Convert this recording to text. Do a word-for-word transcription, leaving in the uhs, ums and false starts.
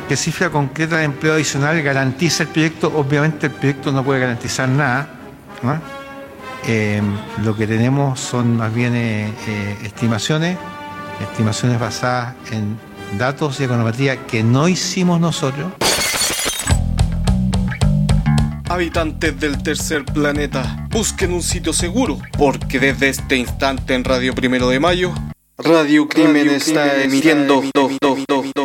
¿Qué cifra concreta de empleo adicional garantiza el proyecto? Obviamente el proyecto no puede garantizar nada, ¿no? Eh, lo que tenemos son más bien eh, eh, estimaciones, estimaciones basadas en datos y econometría que no hicimos nosotros. Habitantes del tercer planeta, busquen un sitio seguro, porque desde este instante en Radio Primero de Mayo, Radio Crimen, Radio Crimen está emitiendo, emitiendo, emitiendo, emitiendo